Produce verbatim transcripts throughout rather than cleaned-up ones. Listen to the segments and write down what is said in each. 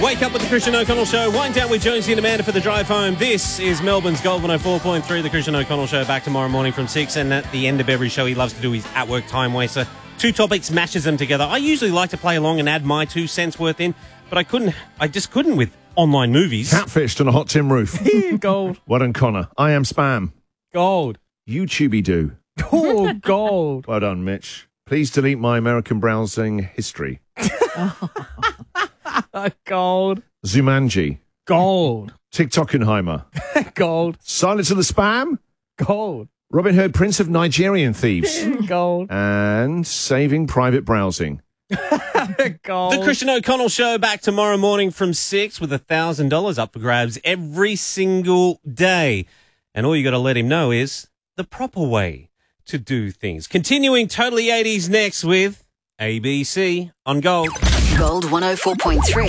Wake up with the Christian O'Connell Show. Wind down with Jonesy and Amanda for the drive home. This is Melbourne's Gold one oh four point three, the Christian O'Connell Show, back tomorrow morning from six. And at the end of every show, he loves to do his at-work time waster. Two topics, mashes them together. I usually like to play along and add my two cents worth in, but I couldn't. I just couldn't with online movies. Catfished on a hot tin roof. Gold. Well done, Connor. I am spam. Gold. YouTubey-doo. Oh, gold. Well done, Mitch. Please delete my American browsing history. Gold. Zumanji. Gold. TikTokenheimer. Gold. Silence of the Spam. Gold. Robin Hood, Prince of Nigerian Thieves. Gold. And Saving Private Browsing. Gold. The Christian O'Connell Show back tomorrow morning from six with one thousand dollars up for grabs every single day. And all you got to let him know is the proper way to do things. Continuing Totally eighties next with A B C on Gold. Gold one oh four point three.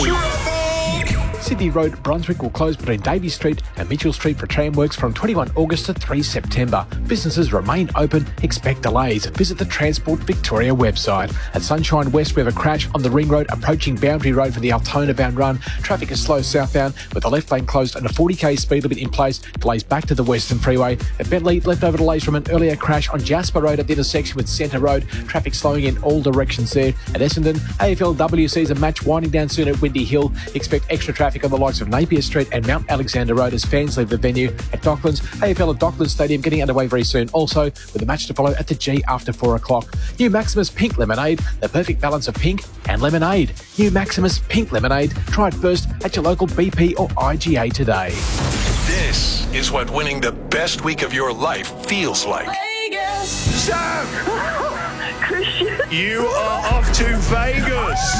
Sydney Road, Brunswick will close between Davey Street and Mitchell Street for tram works from twenty-first of August to the third of September. Businesses remain open. Expect delays. Visit the Transport Victoria website. At Sunshine West, we have a crash on the Ring Road approaching Boundary Road for the Altona bound run. Traffic is slow southbound with the left lane closed and a forty k speed limit in place. Delays back to the Western Freeway. At Bentley, leftover delays from an earlier crash on Jasper Road at the intersection with Centre Road. Traffic slowing in all directions there. At Essendon, A F L W sees a match winding down soon at Windy Hill. Expect extra traffic on the likes of Napier Street and Mount Alexander Road as fans leave the venue. At Docklands, A F L at Docklands Stadium getting underway very soon also, with a match to follow at the G after four o'clock. New Maximus Pink Lemonade, the perfect balance of pink and lemonade. New Maximus Pink Lemonade. Try it first at your local B P or I G A today. This is what winning the best week of your life feels like. Vegas. Sam! Christian. You are off to Vegas.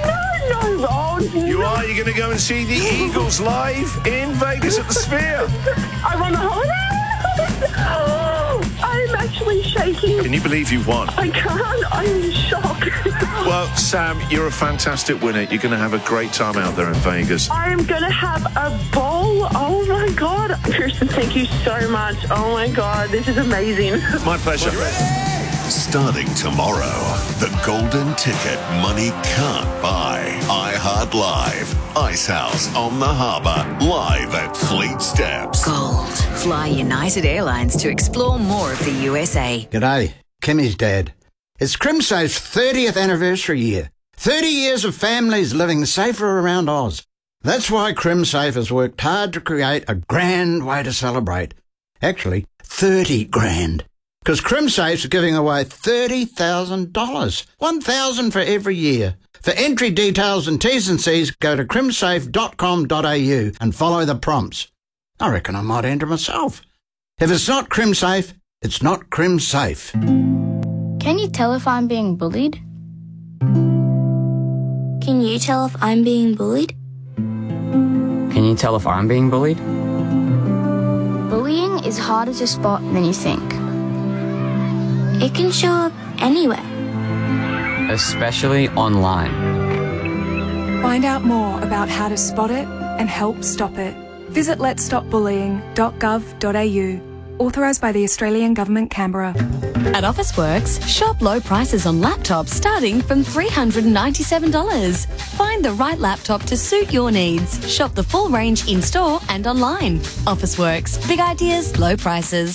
No, Ron. You are? You're going to go and see the Eagles live in Vegas at the Sphere. I'm on a holiday. Oh, I'm actually shaking. Can you believe you've won? I can't. I'm in shock. Well, Sam, you're a fantastic winner. You're going to have a great time out there in Vegas. I am going to have a ball. Oh, my God. Kirsten, thank you so much. Oh, my God. This is amazing. My pleasure. Starting tomorrow, the golden ticket money can't buy. iHeart Live. Icehouse on the Harbour. Live at Fleet Steps. Gold. Fly United Airlines to explore more of the U S A. G'day. Kimmy's dad. It's CrimSafe's thirtieth anniversary year. thirty years of families living safer around Oz. That's why CrimSafe has worked hard to create a grand way to celebrate. Actually, thirty grand. Because CrimSafe's giving away thirty thousand dollars. one thousand dollars for every year. For entry details and T's and C's, go to crimsafe dot com dot a u and follow the prompts. I reckon I might enter myself. If it's not CrimSafe, it's not CrimSafe. Can you tell if I'm being bullied? Can you tell if I'm being bullied? Can you tell if I'm being bullied? Bullying is harder to spot than you think. It can show up anywhere. Especially online. Find out more about how to spot it and help stop it. Visit lets stop bullying dot gov dot a u. Authorised by the Australian Government, Canberra. At Officeworks, shop low prices on laptops starting from three hundred ninety-seven dollars. Find the right laptop to suit your needs. Shop the full range in-store and online. Officeworks. Big ideas, low prices.